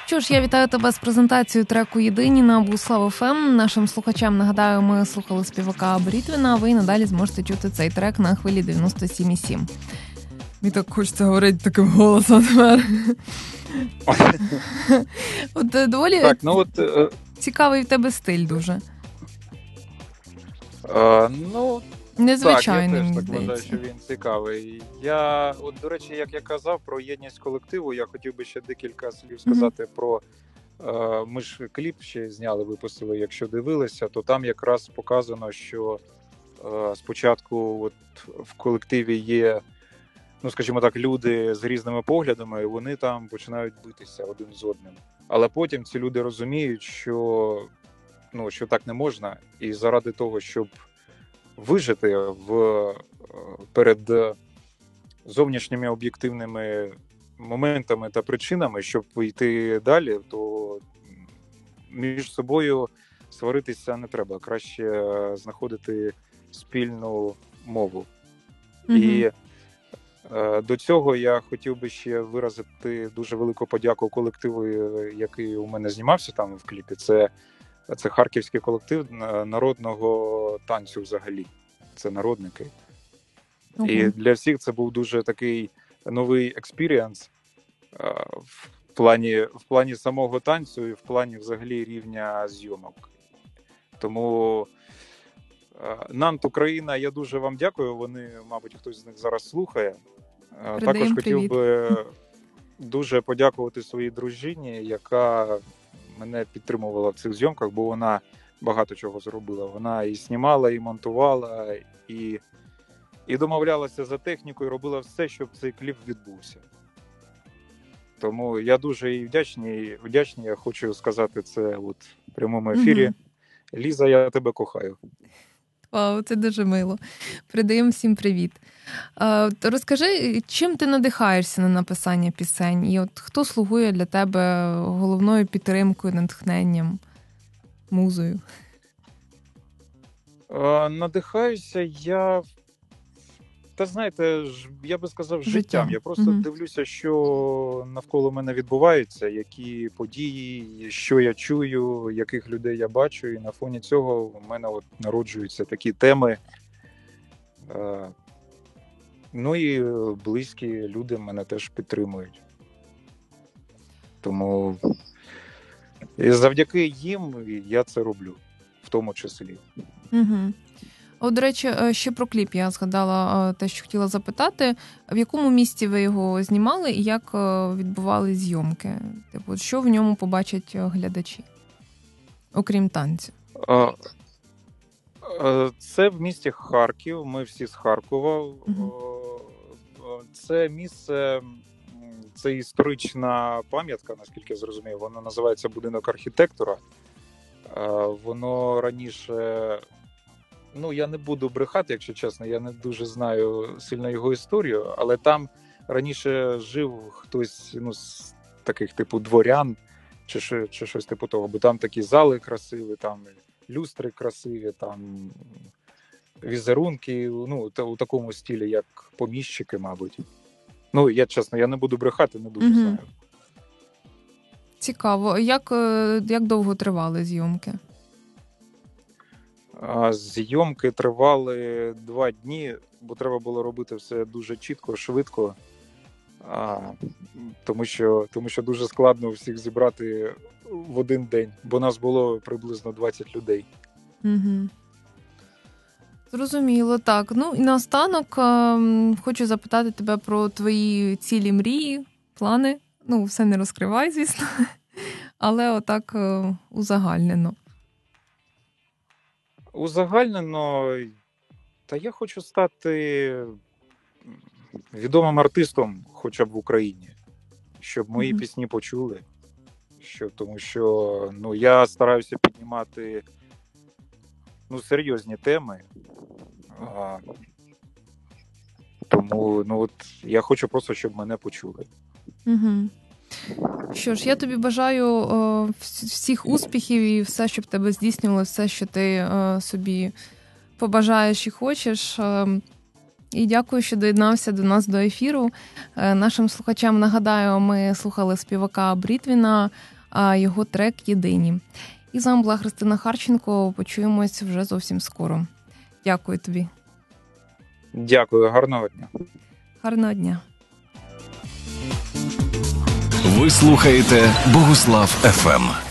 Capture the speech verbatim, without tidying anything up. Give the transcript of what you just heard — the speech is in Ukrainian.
Що ж, я вітаю тебе з презентацією треку «Єдині» на Буслав еф ем. Нашим слухачам нагадаю, ми слухали співака Брітвіна, а ви надалі зможете чути цей трек на хвилі дев'яносто сім і сім. Мені так хочеться говорити таким голосом тепер. От доволі так, ну, от, е... цікавий в тебе стиль дуже. Е, ну, незвичайний, так, я мені теж так здається. вважаю, що він цікавий. Я, от, до речі, як я казав про єдність колективу, я хотів би ще декілька слів сказати mm-hmm. про... Е, ми ж кліп ще зняли, випустили, якщо дивилися, то там якраз показано, що е, спочатку от, в колективі є, ну, скажімо так, люди з різними поглядами, і вони там починають битися один з одним. Але потім ці люди розуміють, що, ну, що так не можна, і заради того, щоб вижити в, перед зовнішніми об'єктивними моментами та причинами, щоб йти далі, то між собою сваритися не треба. Краще знаходити спільну мову. Mm-hmm. І е, до цього я хотів би ще виразити дуже велику подяку колективу, який у мене знімався там в кліпі. Це Це харківський колектив народного танцю взагалі. Це народники. Uh-huh. І для всіх це був дуже такий новий експірієнс в плані, в плані самого танцю і в плані взагалі рівня зйомок. Тому Нант Україна, я дуже вам дякую. Вони, мабуть, хтось з них зараз слухає. Передаємо Також хотів привіт. би дуже подякувати своїй дружині, яка мене підтримувала в цих зйомках, бо вона багато чого зробила. Вона і знімала, і монтувала, і, і домовлялася за техніку, і робила все, щоб цей кліп відбувся. Тому я дуже їй вдячний, вдячний, я хочу сказати це от в прямому ефірі. Mm-hmm. Ліза, я тебе кохаю. Вау, це дуже мило. Передаємо всім привіт. А, розкажи, чим ти надихаєшся на написання пісень? І от хто слугує для тебе головною підтримкою, натхненням, музою? А, надихаюся я... Та знаєте, я би сказав, життям. життям. Я просто mm-hmm. дивлюся, що навколо мене відбувається, які події, що я чую, яких людей я бачу, і на фоні цього у мене от народжуються такі теми. Ну і близькі люди мене теж підтримують. Тому і завдяки їм я це роблю, в тому числі. Mm-hmm. О, до речі, ще про кліп я згадала те, що хотіла запитати. В якому місті ви його знімали і як відбували зйомки? Типу, що в ньому побачать глядачі, окрім танцю? Це в місті Харків, ми всі з Харкова. Угу. Це місце, це історична пам'ятка, наскільки я зрозумів, воно називається «Будинок архітектора». Воно раніше... Ну, я не буду брехати, якщо чесно, я не дуже знаю сильно його історію, але там раніше жив хтось, ну, з таких типу дворян, чи, чи щось типу того, бо там такі зали красиві, там люстри красиві, там візерунки, ну, у такому стилі, як поміщики, мабуть. Ну, я чесно, я не буду брехати, не дуже mm-hmm. знаю. Цікаво. Як, як довго тривали зйомки? Зйомки тривали два дні, бо треба було робити все дуже чітко, швидко, а, тому що, тому що дуже складно всіх зібрати в один день, бо нас було приблизно двадцять людей. Угу. Зрозуміло, так. Ну і наостанок е- хочу запитати тебе про твої цілі, мрії, плани. Ну, все не розкривай, звісно, але отак е- узагальнено. Узагальнено, та я хочу стати відомим артистом хоча б в Україні, щоб мої mm-hmm. пісні почули. Що, тому що ну, я стараюся піднімати ну, серйозні теми. А, тому ну, от, я хочу просто, щоб мене почули. Угу. Що ж, я тобі бажаю о, всіх успіхів і все, щоб тебе здійснювалося, все, що ти о, собі побажаєш і хочеш. О, і дякую, що доєднався до нас до ефіру. Е, нашим слухачам нагадаю, ми слухали співака Брітвіна його трек «Єдині». І з вами була Христина Харченко. Почуємось вже зовсім скоро. Дякую тобі. Дякую, гарного дня. Гарного дня. Ви слухаєте Богуслав еф ем.